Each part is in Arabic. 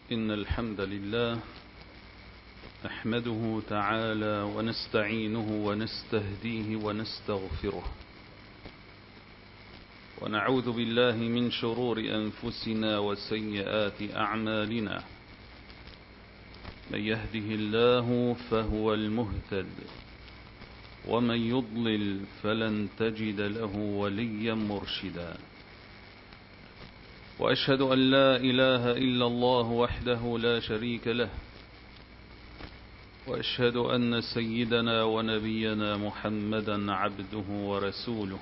إن الحمد لله نحمده تعالى ونستعينه ونستهديه ونستغفره، ونعوذ بالله من شرور أنفسنا وسيئات أعمالنا. من يهده الله فهو المهتد، ومن يضلل فلن تجد له وليا مرشدا. وأشهد أن لا إله إلا الله وحده لا شريك له، وأشهد أن سيدنا ونبينا محمدا عبده ورسوله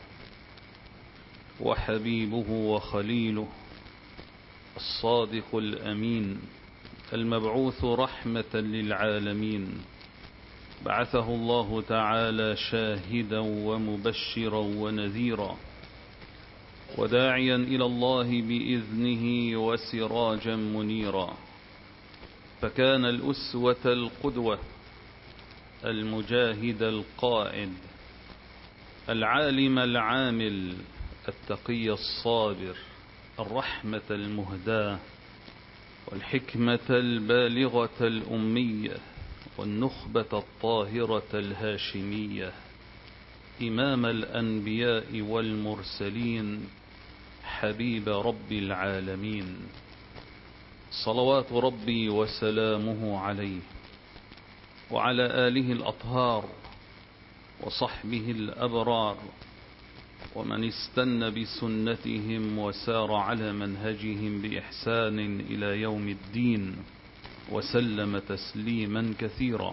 وحبيبه وخليله، الصادق الأمين المبعوث رحمة للعالمين. بعثه الله تعالى شاهدا ومبشرا ونذيرا، وداعيا إلى الله بإذنه وسراجا منيرا. فكان الأسوة القدوة، المجاهد القائد، العالم العامل، التقي الصابر، الرحمة المهداة، والحكمة البالغة الأمية، والنخبة الطاهرة الهاشمية، إمام الأنبياء والمرسلين، حبيب رب العالمين، صلوات ربي وسلامه عليه وعلى آله الأطهار وصحبه الأبرار، ومن استنى بسنتهم وسار على منهجهم بإحسان إلى يوم الدين، وسلم تسليما كثيرا.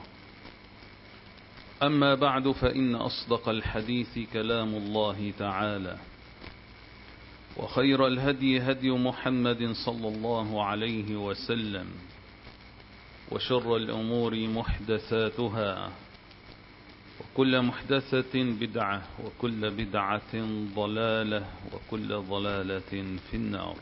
أما بعد، فإن أصدق الحديث كلام الله تعالى، وخير الهدي هدي محمد صلى الله عليه وسلم، وشر الأمور محدثاتها، وكل محدثة بدعة، وكل بدعة ضلالة، وكل ضلالة في النار.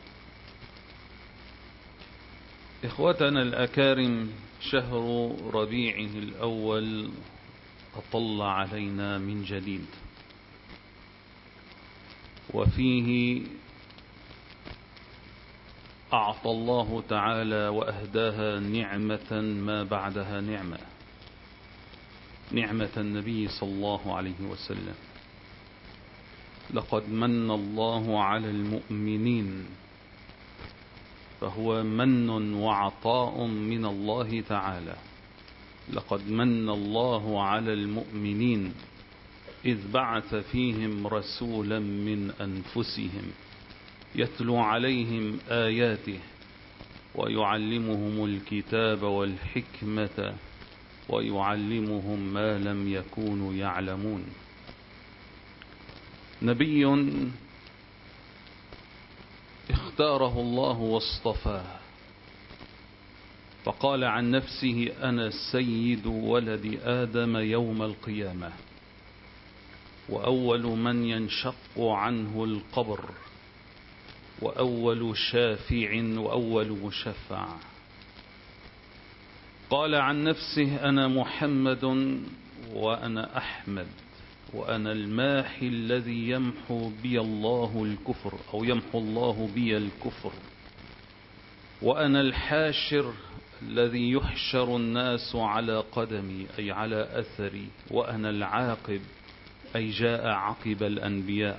إخوتنا الأكارم، شهر ربيع الأول أطل علينا من جديد، وفيه أعطى الله تعالى وأهداها نعمة ما بعدها نعمة، نعمة النبي صلى الله عليه وسلم. لقد من الله على المؤمنين، فهو من وعطاء من الله تعالى. لقد من الله على المؤمنين إذ بعث فيهم رسولا من أنفسهم يتلو عليهم آياته ويعلمهم الكتاب والحكمة ويعلمهم ما لم يكونوا يعلمون. نبي اختاره الله واصطفاه، فقال عن نفسه: أنا سيد ولد آدم يوم القيامة، وأول من ينشق عنه القبر، وأول شافع وأول مشفع. قال عن نفسه: أنا محمد وأنا أحمد، وأنا الماحي الذي يمحو بي الله الكفر، أو يمحو الله بي الكفر، وأنا الحاشر الذي يحشر الناس على قدمي، أي على أثري، وأنا العاقب، أي جاء عقب الأنبياء.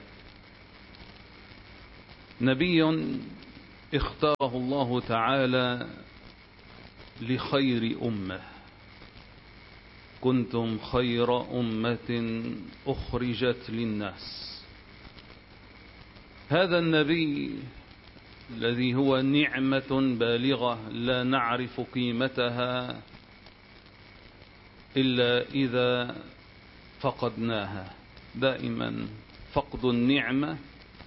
نبي اختاره الله تعالى لخير أمة: كنتم خير أمة أخرجت للناس. هذا النبي الذي هو نعمة بالغة لا نعرف قيمتها إلا إذا فقدناها. دائما فقد النعمة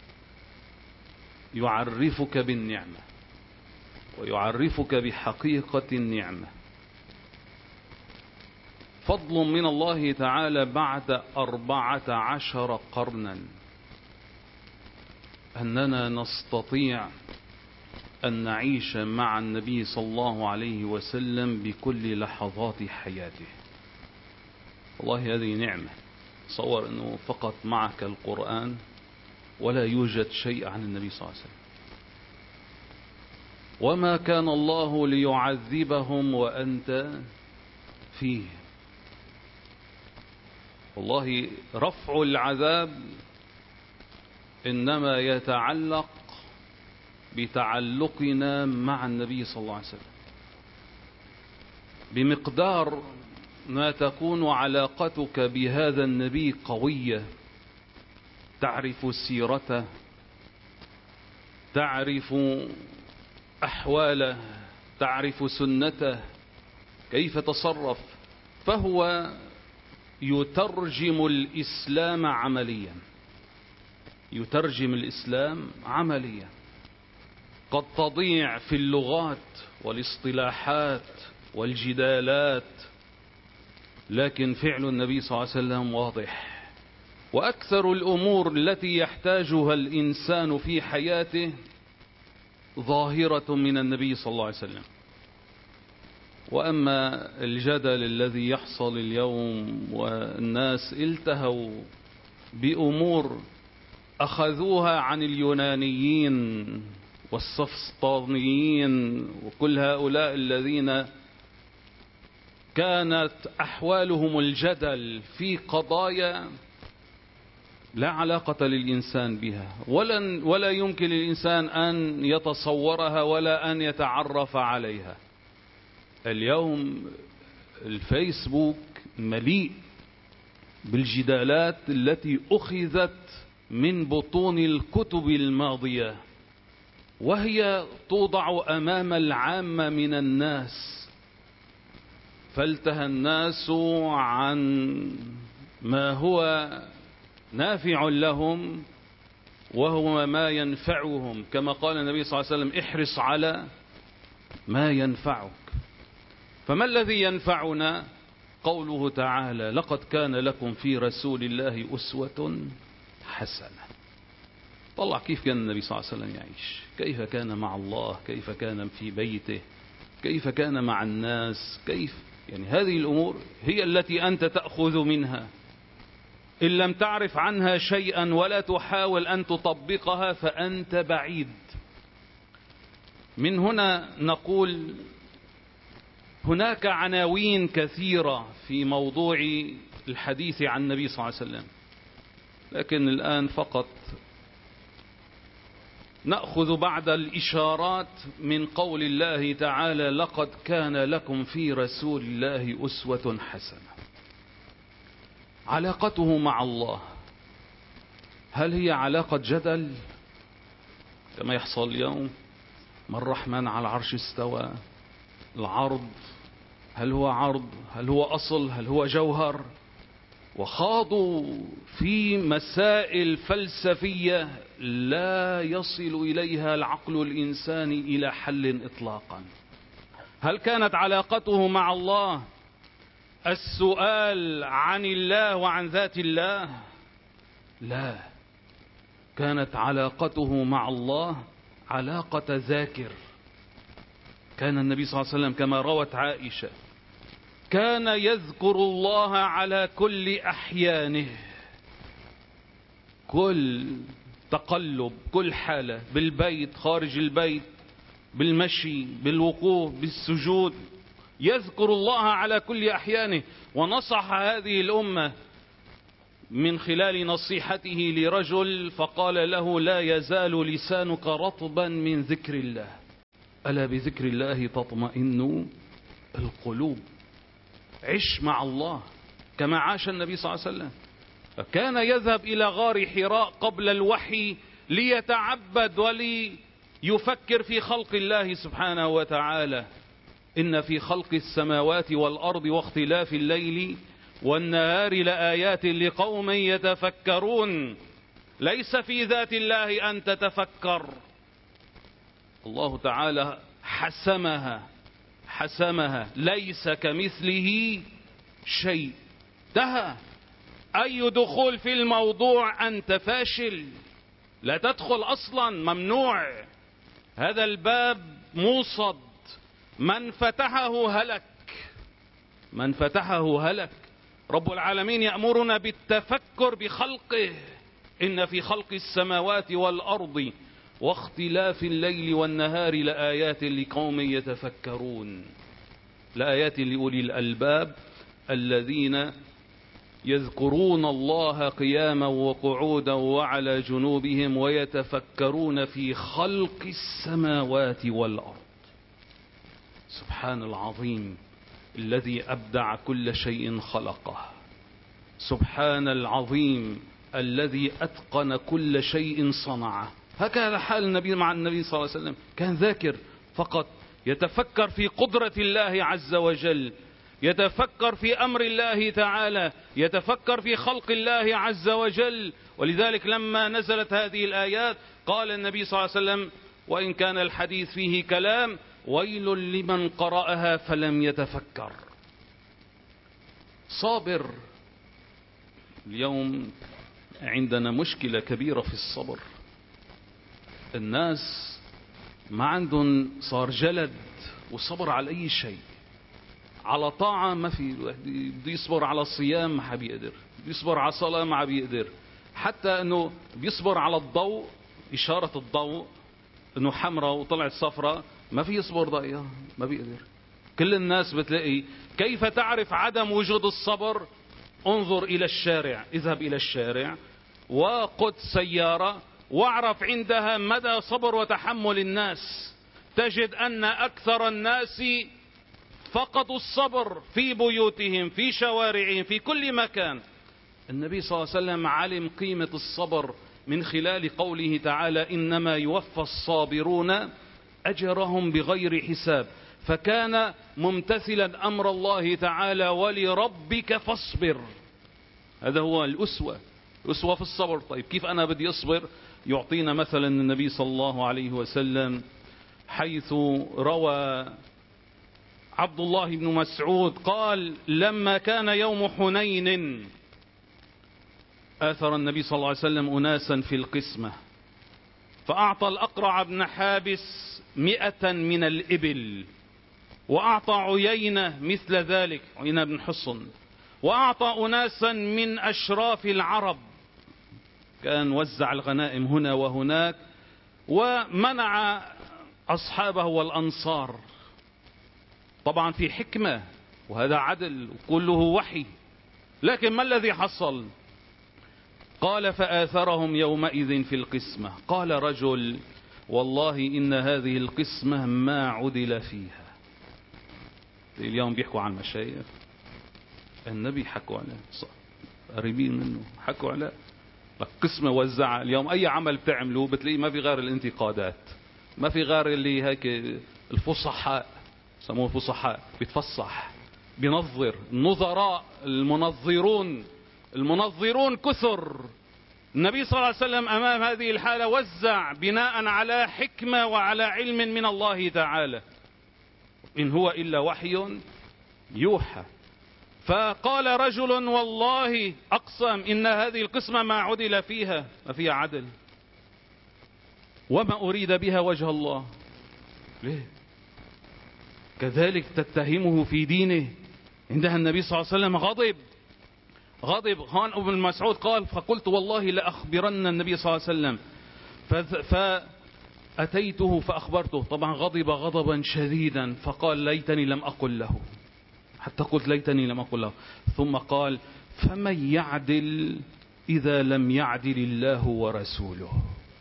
يعرفك بالنعمة ويعرفك بحقيقة النعمة. فضل من الله تعالى بعد 14 قرنا أننا نستطيع أن نعيش مع النبي صلى الله عليه وسلم بكل لحظات حياته. والله هذه نعمة. تصور أنه فقط معك القرآن ولا يوجد شيء عن النبي صلى الله عليه وسلم. وما كان الله ليعذبهم وأنت فيه. والله رفع العذاب إنما يتعلق بتعلقنا مع النبي صلى الله عليه وسلم. بمقدار ما تكون علاقتك بهذا النبي قوية، تعرف سيرته، تعرف أحواله، تعرف سنته، كيف تصرف، فهو يترجم الإسلام عمليا، يترجم الإسلام عمليا. قد تضيع في اللغات والاصطلاحات والجدالات، لكن فعل النبي صلى الله عليه وسلم واضح. وأكثر الأمور التي يحتاجها الإنسان في حياته ظاهرة من النبي صلى الله عليه وسلم. وأما الجدل الذي يحصل اليوم والناس التهوا بأمور أخذوها عن اليونانيين والسفسطانيين وكل هؤلاء الذين كانت أحوالهم الجدل في قضايا لا علاقة للإنسان بها، ولا يمكن للإنسان أن يتصورها ولا أن يتعرف عليها. اليوم الفيسبوك مليء بالجدالات التي أخذت من بطون الكتب الماضية، وهي توضع أمام العامة من الناس، فالتهى الناس عن ما هو نافع لهم وهو ما ينفعهم، كما قال النبي صلى الله عليه وسلم: احرص على ما ينفعك. فما الذي ينفعنا؟ قوله تعالى: لقد كان لكم في رسول الله أسوة حسنة. طلع كيف كان النبي صلى الله عليه وسلم يعيش، كيف كان مع الله، كيف كان في بيته، كيف كان مع الناس، كيف يعني هذه الأمور هي التي أنت تأخذ منها. إن لم تعرف عنها شيئا ولا تحاول أن تطبقها فأنت بعيد. من هنا نقول هناك عناوين كثيرة في موضوع الحديث عن النبي صلى الله عليه وسلم، لكن الآن فقط نأخذ بعض الإشارات من قول الله تعالى: لقد كان لكم في رسول الله أسوة حسنة. علاقته مع الله هل هي علاقة جدل كما يحصل اليوم؟ ما الرحمن على العرش استوى، العرض، هل هو عرض، هل هو أصل، هل هو جوهر؟ وخاضوا في مسائل فلسفية لا يصل إليها العقل الإنساني إلى حل إطلاقا. هل كانت علاقته مع الله السؤال عن الله وعن ذات الله؟ لا، كانت علاقته مع الله علاقة ذاكر. كان النبي صلى الله عليه وسلم كما روت عائشة كان يذكر الله على كل أحيانه، كل تقلب، كل حالة، بالبيت، خارج البيت، بالمشي، بالوقوف، بالسجود، يذكر الله على كل أحيانه. ونصح هذه الأمة من خلال نصيحته لرجل فقال له: لا يزال لسانك رطبا من ذكر الله، ألا بذكر الله تطمئن القلوب. عش مع الله كما عاش النبي صلى الله عليه وسلم. كان يذهب إلى غار حراء قبل الوحي ليتعبد وليفكر في خلق الله سبحانه وتعالى. إن في خلق السماوات والأرض واختلاف الليل والنهار لآيات لقوم يتفكرون. ليس في ذات الله أن تتفكر، الله تعالى حسمها ليس كمثله شيء. انتهى. أي دخول في الموضوع أنت فاشل، لا تدخل أصلا، ممنوع. هذا الباب موصد، من فتحه هلك، من فتحه هلك. رب العالمين يأمرنا بالتفكر بخلقه: إن في خلق السماوات والأرض واختلاف الليل والنهار لآيات لقوم يتفكرون، لآيات لأولي الألباب الذين يذكرون الله قياما وقعودا وعلى جنوبهم ويتفكرون في خلق السماوات والأرض. سبحان العظيم الذي أبدع كل شيء خلقه، سبحان العظيم الذي أتقن كل شيء صنعه. هكذا حال النبي مع النبي صلى الله عليه وسلم، كان ذاكر فقط، يتفكر في قدرة الله عز وجل، يتفكر في أمر الله تعالى، يتفكر في خلق الله عز وجل. ولذلك لما نزلت هذه الآيات قال النبي صلى الله عليه وسلم: وإن كان الحديث فيه كلام ويل لمن قرأها فلم يتفكر. صابر. اليوم عندنا مشكلة كبيرة في الصبر. الناس ما عندهم صار جلد وصبر على أي شيء. على طاعة ما في، بده يصبر على الصيام ما بيقدر، بده يصبر على الصلاة ما بيقدر، حتى انه بيصبر على الضوء، إشارة الضوء انه حمراء وطلعت صفراء ما في يصبر ضيها، ما بيقدر. كل الناس بتلاقي. كيف تعرف عدم وجود الصبر؟ انظر إلى الشارع، اذهب إلى الشارع وقد سيارة واعرف عندها مدى صبر وتحمل الناس، تجد أن أكثر الناس فقدوا الصبر في بيوتهم، في شوارعهم، في كل مكان. النبي صلى الله عليه وسلم علم قيمة الصبر من خلال قوله تعالى: إنما يوفى الصابرون أجرهم بغير حساب. فكان ممتثلا أمر الله تعالى: ولربك فاصبر. هذا هو الأسوة في الصبر. طيب كيف أنا بدي أصبر؟ يعطينا مثلا النبي صلى الله عليه وسلم، حيث روى عبد الله بن مسعود قال: لما كان يوم حنين آثر النبي صلى الله عليه وسلم أناسا في القسمة، فأعطى الأقرع بن حابس 100 من الإبل، وأعطى عيينة مثل ذلك، عيينة بن حصن، وأعطى أناسا من أشراف العرب، كان وزع الغنائم هنا وهناك، ومنع أصحابه والأنصار. طبعا في حكمة وهذا عدل وكله وحي، لكن ما الذي حصل؟ قال: فآثرهم يومئذ في القسمة. قال رجل: والله إن هذه القسمة ما عدل فيها. اليوم بيحكوا عن المشايخ، النبي حكوا عليه، قريبين منه حكوا عليه، قسمة وزعها. اليوم أي عمل بتعمله بتلاقيه ما في غير الانتقادات، ما في غير اللي هيك الفصحاء، سموه الفصحاء، بيتفصح، بينظر. النظراء، المنظرون كثر. النبي صلى الله عليه وسلم أمام هذه الحالة وزع بناء على حكمة وعلى علم من الله تعالى، إن هو إلا وحي يوحى. فقال رجل: والله أقسم إن هذه القسمة ما عدل فيها، ما فيها عدل، وما أريد بها وجه الله. ليه؟ كذلك تتهمه في دينه. عندها النبي صلى الله عليه وسلم غضب. هون ابن مسعود قال: فقلت والله لأخبرن النبي صلى الله عليه وسلم، فأتيته فأخبرته. طبعا غضب غضبا شديدا، فقال: ليتني لم أقل له، حتى قلت ليتني لم أقل له. ثم قال: فمن يعدل إذا لم يعدل الله ورسوله.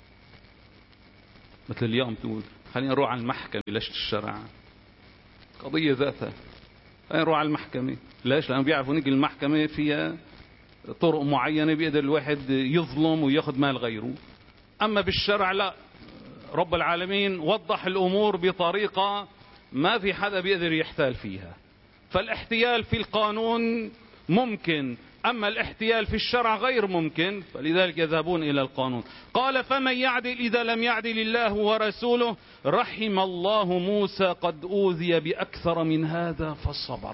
مثل اليوم تقول: خلينا نروح على المحكمة. ليش الشرع؟ قضية ذاتها، خلينا نروح على المحكمة. ليش؟ لأنه بيعرفوا إن المحكمة فيها طرق معينة بيقدر الواحد يظلم وياخذ مال غيره. أما بالشرع لا، رب العالمين وضح الأمور بطريقة ما في حدا بيقدر يحتال فيها. فالاحتيال في القانون ممكن، أما الاحتيال في الشرع غير ممكن، فلذلك يذهبون إلى القانون. قال: فمن يعدل إذا لم يعدل الله ورسوله. رحم الله موسى قد أوذي بأكثر من هذا فصبر.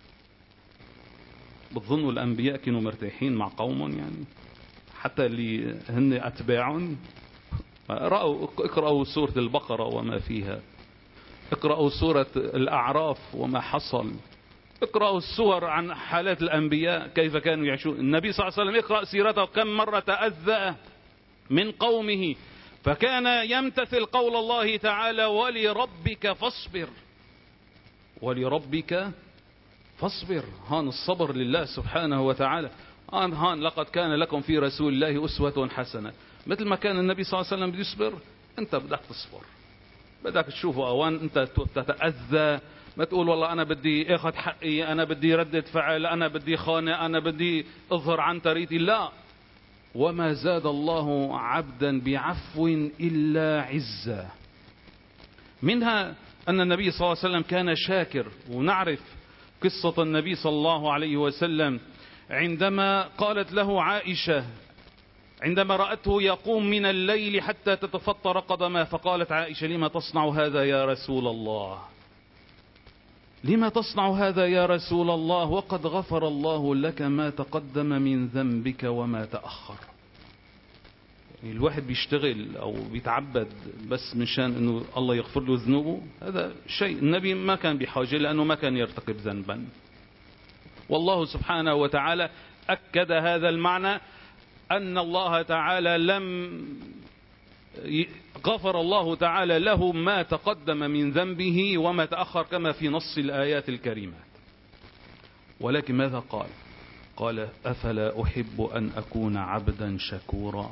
بتظنوا الأنبياء كانوا مرتاحين مع قوم؟ يعني حتى اللي هن أتباعهم. اقرأوا سورة البقرة وما فيها، اقرأوا سورة الأعراف وما حصل، اقرأوا السور عن حالات الأنبياء كيف كانوا يعيشون. النبي صلى الله عليه وسلم اقرأ سيرته كم مرة تأذى من قومه، فكان يمتثل قول الله تعالى ولربك فاصبر. ولربك فاصبر، هان الصبر لله سبحانه وتعالى. هان لقد كان لكم في رسول الله أسوة حسنة. مثل ما كان النبي صلى الله عليه وسلم بده يصبر، انت بدك تصبر، بدك تشوفه اوان انت تتأذى. ما تقول والله انا بدي اخذ حقي، انا بدي ردة فعل، انا بدي خانة، انا بدي اظهر عن تريتي. لا، وما زاد الله عبدا بعفو إلا عزا. منها أن النبي صلى الله عليه وسلم كان شاكر. ونعرف قصة النبي صلى الله عليه وسلم عندما قالت له عائشة، عندما رأته يقوم من الليل حتى تتفطر قدماه، فقالت عائشة لما تصنع هذا يا رسول الله؟ لما تصنع هذا يا رسول الله وقد غفر الله لك ما تقدم من ذنبك وما تأخر. يعني الواحد بيشتغل أو بيتعبد بس مشان أنه الله يغفر له ذنوبه، هذا شيء النبي ما كان بحاجة، لأنه ما كان يرتكب ذنبا. والله سبحانه وتعالى أكد هذا المعنى، أن الله تعالى غفر الله تعالى له ما تقدم من ذنبه وما تأخر، كما في نص الآيات الكريمات. ولكن ماذا قال؟ قال أفلا أحب أن أكون عبدا شكورا.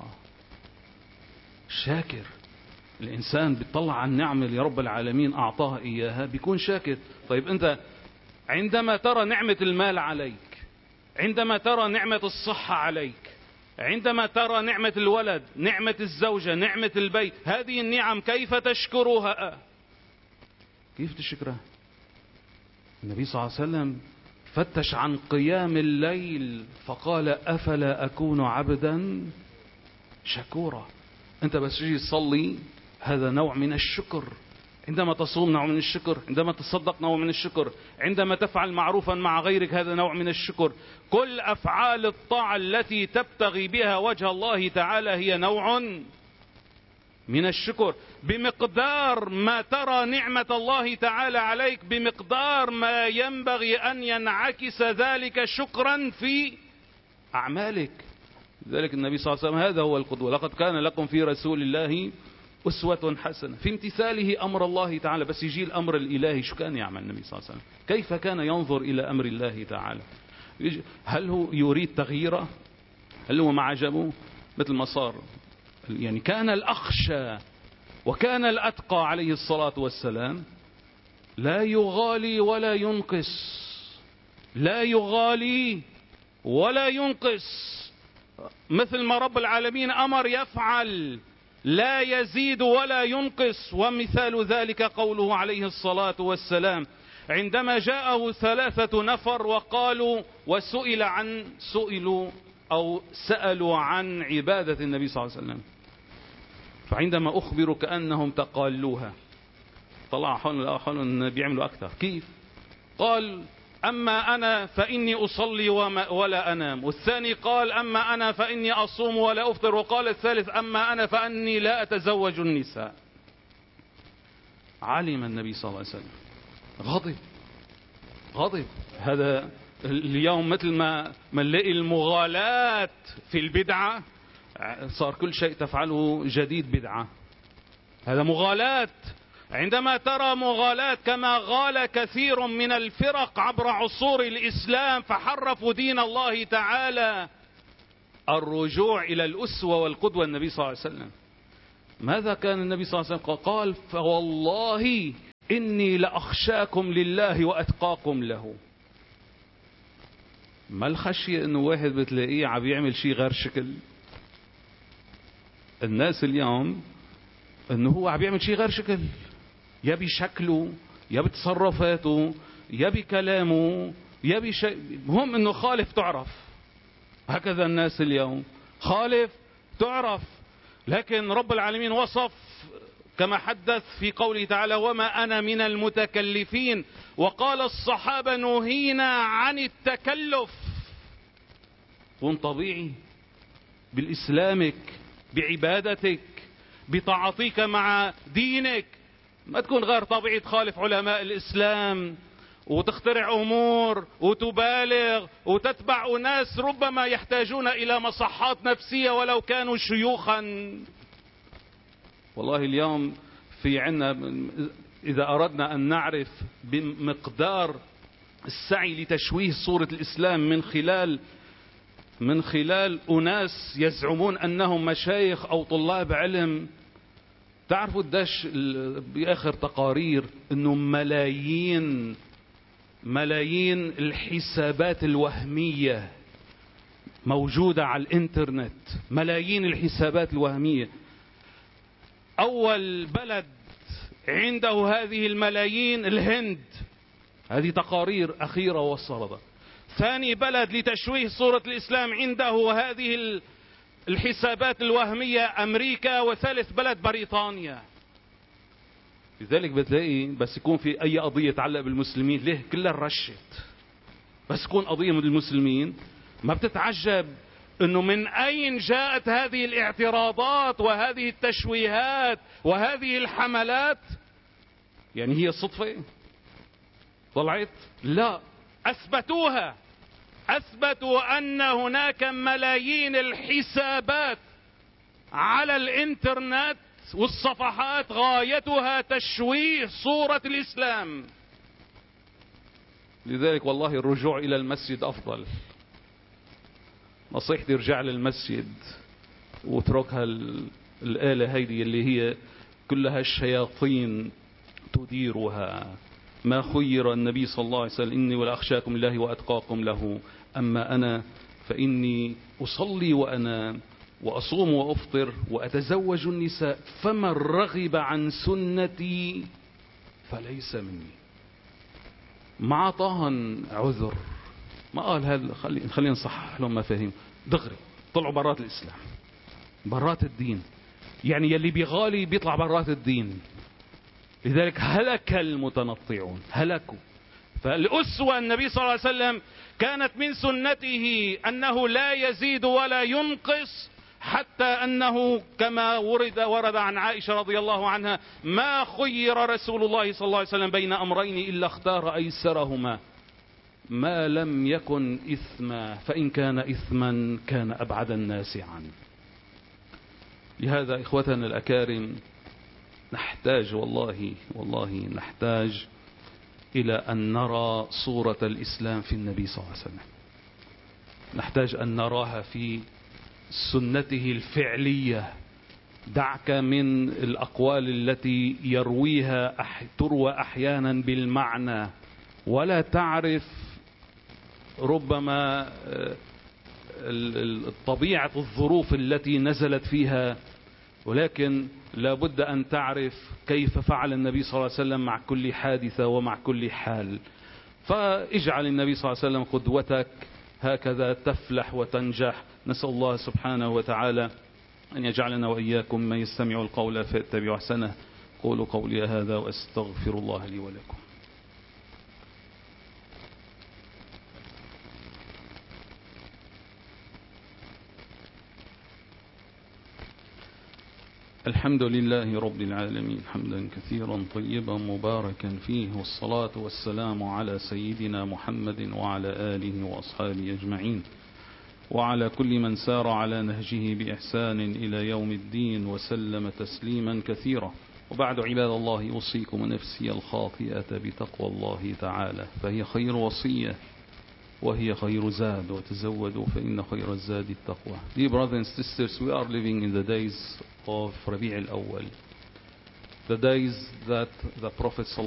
شاكر. الإنسان بيطلع عن نعمة اللي رب العالمين أعطاها إياها بيكون شاكر. طيب أنت عندما ترى نعمة المال عليك، عندما ترى نعمة الصحة عليك، عندما ترى نعمة الولد، نعمة الزوجة، نعمة البيت، هذه النعم كيف تشكرها؟ كيف تشكرها؟ النبي صلى الله عليه وسلم فتش عن قيام الليل فقال أفلا أكون عبدا شكورا. أنت بس تجي تصلي هذا نوع من الشكر، عندما تصوم نوع من الشكر، عندما تصدق نوع من الشكر، عندما تفعل معروفا مع غيرك هذا نوع من الشكر. كل أفعال الطاعة التي تبتغي بها وجه الله تعالى هي نوع من الشكر. بمقدار ما ترى نعمة الله تعالى عليك، بمقدار ما ينبغي أن ينعكس ذلك شكرا في أعمالك. لذلك النبي صلى الله عليه وسلم هذا هو القدوة. لقد كان لكم في رسول الله أسوة حسنة في امتثاله أمر الله تعالى. بس يجي الأمر الإلهي، شو كان يعمل النبي صلى الله عليه وسلم؟ كيف كان ينظر إلى أمر الله تعالى؟ هل هو يريد تغييره؟ هل هو ما عجبه؟ مثل ما صار يعني كان الأخشى وكان الأتقى عليه الصلاة والسلام لا يغالي ولا ينقص، لا يغالي ولا ينقص. مثل ما رب العالمين أمر يفعل، لا يزيد ولا ينقص. ومثال ذلك قوله عليه الصلاة والسلام عندما جاءه 3 نفر وقالوا سألوا عن عبادة النبي صلى الله عليه وسلم، فعندما أخبروا كأنهم تقالوها، طلع حولهم بيعملوا أكثر. كيف؟ قال أما أنا فإني أصلي ولا أنام، والثاني قال أما أنا فإني أصوم ولا أفطر، وقال الثالث أما أنا فإني لا أتزوج النساء. علم النبي صلى الله عليه وسلم، غضب. هذا اليوم مثل ما نلاقي المغالاة في البدعة، صار كل شيء تفعله جديد بدعة، هذا مغالاة. عندما ترى مغالاة كما غال كثير من الفرق عبر عصور الإسلام فحرفوا دين الله تعالى، الرجوع إلى الأسوة والقدوة النبي صلى الله عليه وسلم. ماذا كان النبي صلى الله عليه وسلم قال؟ فوالله إني لأخشاكم لله وأتقاكم له. ما الخشية إنه واحد بتلاقيه عم يعمل شيء غير شكل. الناس اليوم إنه هو عم يعمل شيء غير شكل، يا بشكله يا بتصرفاته يا بكلامه يا بشيء، مهم إنه خالف تعرف. هكذا الناس اليوم، خالف تعرف. لكن رب العالمين وصف كما حدث في قوله تعالى وما أنا من المتكلفين، وقال الصحابة نهينا عن التكلف. كن طبيعي بالإسلامك، بعبادتك، بتعاطيك مع دينك. ما تكون غير طبيعي تخالف علماء الإسلام وتخترع أمور وتبالغ وتتبع أناس ربما يحتاجون إلى مصحات نفسية ولو كانوا شيوخا. والله اليوم في عنا، إذا أردنا أن نعرف بمقدار السعي لتشويه صورة الإسلام من خلال أناس يزعمون أنهم مشايخ أو طلاب علم، تعرفوا قديش بآخر تقارير أنه ملايين الحسابات الوهمية موجودة على الإنترنت، ملايين الحسابات الوهمية. أول بلد عنده هذه الملايين الهند، هذه تقارير أخيرة وصلت. ثاني بلد لتشويه صورة الإسلام عنده هذه الحسابات الوهمية أمريكا، وثالث بلد بريطانيا. لذلك بتلاقي بس يكون في أي قضية تعلق بالمسلمين، ليه كلها رشت، بس يكون قضية من المسلمين ما بتتعجب انه من اين جاءت هذه الاعتراضات وهذه التشويهات وهذه الحملات. يعني هي صدفة طلعت؟ لا، اثبتوا ان هناك ملايين الحسابات على الانترنت والصفحات غايتها تشويه صورة الاسلام. لذلك والله الرجوع الى المسجد افضل. نصيحتي ارجع للمسجد واتركها الآلة هيدي اللي هي كلها الشياطين تديرها. ما خير النبي صلى الله عليه وسلم: إني ولا أخشاكم الله وأتقاكم له، أما أنا فإني أصلي وأنام وأصوم وأفطر وأتزوج النساء، فمن رغب عن سنتي فليس مني. ما عطاهن عذر، ما قال هذا خلينا نصحح لهم مفاهيم، دغري طلعوا برات الإسلام، برات الدين. يعني يلي بيغالي بيطلع برات الدين. لذلك هلك المتنطعون، هلكوا. فالأسوة النبي صلى الله عليه وسلم كانت من سنته أنه لا يزيد ولا ينقص، حتى أنه كما ورد عن عائشة رضي الله عنها: ما خير رسول الله صلى الله عليه وسلم بين أمرين إلا اختار أيسرهما ما لم يكن إثما، فإن كان إثما كان أبعد الناس عنه. لهذا إخوتنا الأكارم نحتاج والله نحتاج إلى أن نرى صورة الإسلام في النبي صلى الله عليه وسلم. نحتاج أن نراها في سنته الفعلية. دعك من الأقوال التي تروى أحيانا بالمعنى ولا تعرف ربما طبيعة الظروف التي نزلت فيها، ولكن لابد أن تعرف كيف فعل النبي صلى الله عليه وسلم مع كل حادثة ومع كل حال. فاجعل النبي صلى الله عليه وسلم قدوتك، هكذا تفلح وتنجح. نسأل الله سبحانه وتعالى أن يجعلنا وإياكم من يستمع القول فيتبع أحسنه. قولوا قولي هذا وأستغفر الله لي ولكم. الحمد لله رب العالمين، حمدا كثيرا طيبا مباركا فيه، والصلاة والسلام على سيدنا محمد وعلى آله وأصحابه أجمعين، وعلى كل من سار على نهجه بإحسان إلى يوم الدين وسلم تسليما كثيرا. وبعد، عباد الله، أوصيكم نفسي الخاطئة بتقوى الله تعالى، فهي خير وصية وهي خير زاد، وتزودوا فإن خير الزاد التقوى. Dear brothers and sisters, we are living in the days of Rabi' al-Awwal, the days that the Prophet